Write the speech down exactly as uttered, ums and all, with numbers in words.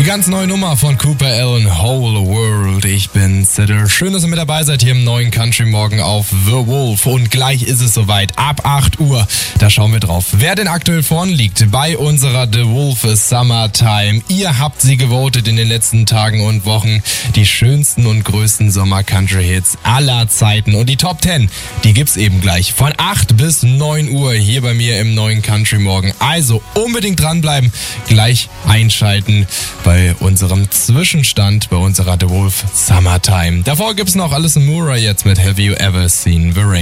ganz neue Nummer von Cooper Allen, Whole World. Ich bin Siddle. Schön, dass ihr mit dabei seid hier im neuen Country Morgen auf The Wolf. Und gleich ist es soweit. Ab acht Uhr, da schauen wir drauf, wer denn aktuell vorn liegt bei unserer The Wolf Summertime. Ihr habt sie gewotet in den letzten Tagen und Wochen. Die schönsten und größten Sommer-Country-Hits aller Zeiten. Und die Top zehn, die gibt's eben gleich von acht bis neun Uhr hier bei mir im neuen Country Morgen. Also unbedingt dranbleiben, gleich einschalten bei unserem Zwischenstand, bei unserer The Wolf Summertime. Davor gibt's noch Alison Moore jetzt mit Have You Ever Seen the Rain?